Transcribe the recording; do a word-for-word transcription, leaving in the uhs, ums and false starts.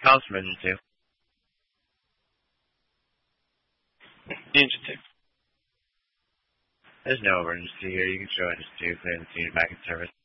call's emergency. Ninja two. There's no emergency here. You can join us to clear the scene back in service.